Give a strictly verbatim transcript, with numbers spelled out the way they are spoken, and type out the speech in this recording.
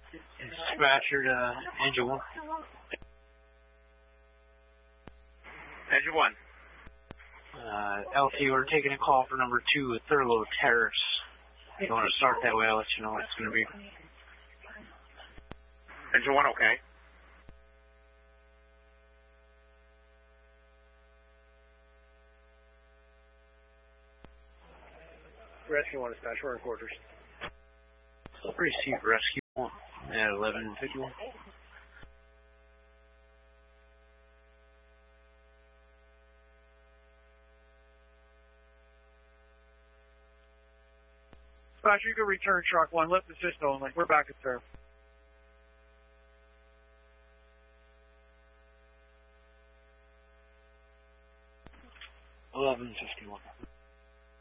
Dispatcher to Engine one. Engine one. Uh, L T, we're taking a call for number two at Thurlow Terrace. If you want to start that way, I'll let you know what it's going to be. Engine one, okay. Rescue one, dispatch, we're in quarters. Receive Rescue one at eleven fifty-one. Dispatcher, you can return truck one, lift assist only. We're back at serve. eleven fifty-one.